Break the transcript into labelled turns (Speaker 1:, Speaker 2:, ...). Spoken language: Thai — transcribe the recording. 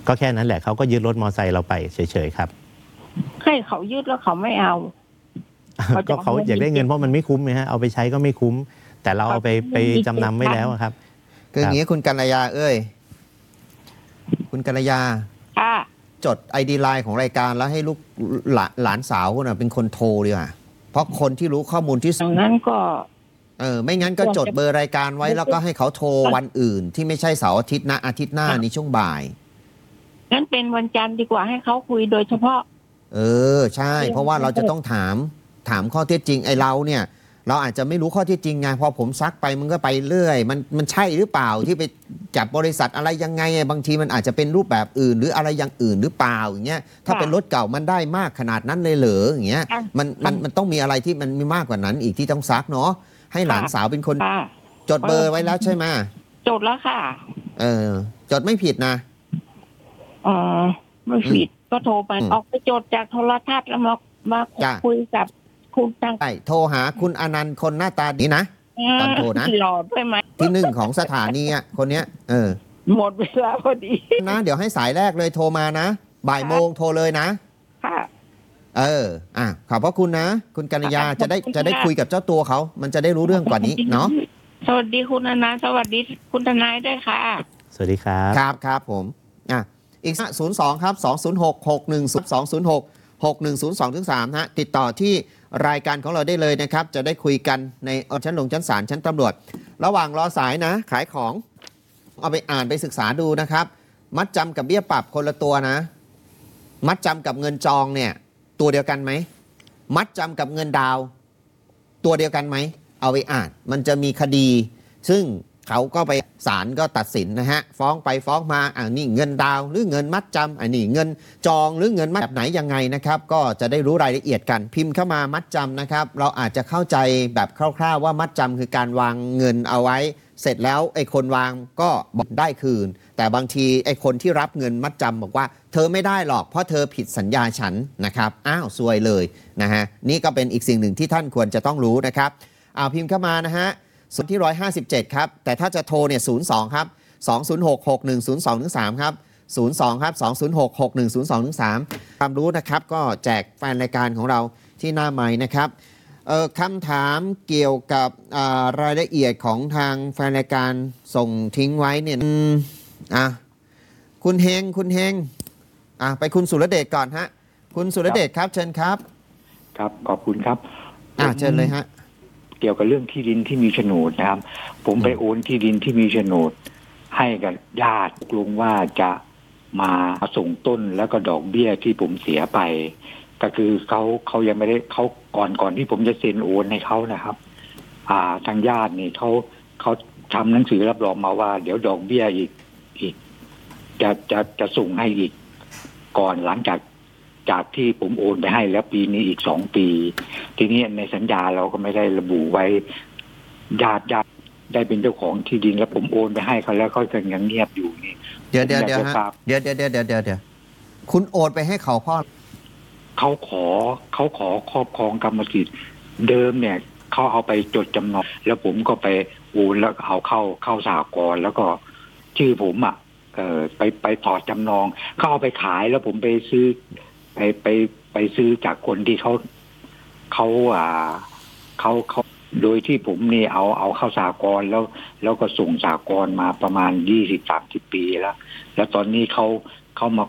Speaker 1: ก็แค่นั้นแหละเขาก็ยึดรถมอเตอร์ไซค์เราไปเฉยๆครับ
Speaker 2: ให้เขายึดแล้วเขาไม่เอา
Speaker 1: ก็เขาอยากได้เงินเพราะมันไม่คุ้มไงฮะเอาไปใช้ก็ไม่คุ้มแต่เราเอาไปจำนำไว้แล้วครับ
Speaker 3: คืออย่างนี้คุณกัลยาคุณกัลยาจด ID ไลน์ของรายการแล้วให้ลูกหลานสาวคุณเป็นคนโทรดีกว่าเพราะคนที่รู้ข้อมูลที่สุด
Speaker 2: งั้นก็
Speaker 3: ไม่งั้นก็จดเบอร์รายการไว้แล้วก็ให้เขาโทรวันอื่นที่ไม่ใช่เสาร์อาทิตย์นะอาทิตย์หน้าในช่วงบ่าย
Speaker 2: งั้นเป็นวันจันทร์ดีกว่าให้เขาคุยโดยเฉพาะ
Speaker 3: ใช่เพราะว่าเราจะต้องถามข้อเท็จจริงไอ้เราเนี่ยเราอาจจะไม่รู้ข้อเท็จจริงไงพอผมซักไปมันก็ไปเรื่อยมันใช่หรือเปล่าที่ไปจับบริษัทอะไรยังไงบางทีมันอาจจะเป็นรูปแบบอื่นหรืออะไรอย่างอื่นหรือเปล่าอย่างเงี้ยถ้าเป็นรถเก่ามันได้มากขนาดนั้นเลยเหรออย่างเงี้ยมันต้องมีอะไรที่มันมีมากกว่านั้นอีกที่ต้องซักเนาะให้หลานสาวเป็นคนจดเบอร์ไว้แล้วใช่ไหม
Speaker 2: จดแล้วค่ะ
Speaker 3: จดไม่ผิดนะ
Speaker 2: ไม่ผิดก็โทรไปออกไปจดจากโทรทัศน์แล้วมาคุยกับคุณตั้ง
Speaker 3: ใช่โทรหาคุณอนันต์คนหน้าตาดีนะตอนโทรนะ
Speaker 2: หลอดด้วยไหม
Speaker 3: ที่1ของสถานีคนเนี้ย
Speaker 2: หมดเวลาพอดี
Speaker 3: นะเดี๋ยวให้สายแรกเลยโทรมานะบ่ายโมงโทรเลยนะ
Speaker 2: ค่ะ
Speaker 3: ขอบพระคุณนะคุณกัญญาจะได้คุยกับเจ้าตัวเขามันจะได้รู้เรื่องกว่านี้เนาะ
Speaker 2: สวัสดีคุณอนันต์สวัสดีคุณทนายด้วยค่ะ
Speaker 1: สวัสดีครับ
Speaker 3: ครับผมอีก02ครับ206 610206 6102-3ฮะติดต่อที่รายการของเราได้เลยนะครับจะได้คุยกันในชั้นชั้นศาลชั้นตำรวจระหว่างรอสายนะขายของเอาไปอ่านไปศึกษาดูนะครับมัดจำกับเบี้ยปรับคนละตัวนะมัดจำกับเงินจองเนี่ยตัวเดียวกันไหมมัดจำกับเงินดาวตัวเดียวกันไหมเอาไปอ่านมันจะมีคดีซึ่งเขาก็ไปศาลก็ตัดสินนะฮะฟ้องไปฟ้องมานี่เงินดาวหรือเงินมัดจำนี่เงินจองหรือเงินมัดแบบไหนยังไงนะครับก็จะได้รู้รายละเอียดกันพิมพ์เข้ามามัดจำนะครับเราอาจจะเข้าใจแบบคร่าวๆว่ามัดจำคือการวางเงินเอาไว้เสร็จแล้วไอ้คนวางก็บอกได้คืนแต่บางทีไอ้คนที่รับเงินมัดจำบอกว่าเธอไม่ได้หรอกเพราะเธอผิดสัญญาฉันนะครับซวยเลยนะฮะนี่ก็เป็นอีกสิ่งหนึ่งที่ท่านควรจะต้องรู้นะครับพิมพ์เข้ามานะฮะส่วนที่157ครับแต่ถ้าจะโทรเนี่ย02ครับ206-6102-3ครับ02ครับ206-6102-3ความรู้นะครับก็แจกแฟนรายการของเราที่หน้าไมค์นะครับคำถามเกี่ยวกับรายละเอียดของทางแฟนรายการส่งทิ้งไว้เนี่ยคุณเฮงไปคุณสุรเดชก่อนฮะคุณสุรเดชครับเชิญครับ
Speaker 4: ครับขอบคุณครับ
Speaker 3: เชิญเลยฮะ
Speaker 4: เกี่ยวกับเรื่องที่ดินที่มีโฉนดนะครับผมไปโอนที่ดินที่มีโฉนดให้กับญาติลุงว่าจะมาส่งต้นแล้วก็ดอกเบี้ยที่ผมเสียไปก็คือเขายังไม่ได้เขาก่อนที่ผมจะเซ็นโอนให้เขานะครับทางญาตินี่เขาทำหนังสือรับรองมาว่าเดี๋ยวดอกเบี้ยอีกจะส่งให้อีกก่อนหลังจากที่ผมโอนไปให้แล้วปีนี้อีก2 ปีทีนี้ในสัญญาเราก็ไม่ได้ระบุไว้ญาติได้เป็นเจ้าของที่ดินแล้วผมโอนไปให้เขาแล้วเขายังเงียบอยู่นี่
Speaker 3: เดี๋ยวคุณโอนไปให้เขาพ่อ
Speaker 4: เขาขอครอบครองกรรมสิทธิ์เดิมเนี่ยเขาเอาไปจดจำนองแล้วผมก็ไปโอนแล้วเอาเข้าสหกรณ์แล้วก็ชื่อผมไปถอดจำนองเขาเอาไปขายแล้วผมไปซื้อไปซื้อจากคนที่เขาโดยที่ผมนี่เอาเข้าสหกรณ์แล้วก็ส่งสหกรณ์มาประมาณ20-30 ปีแล้วตอนนี้เขามา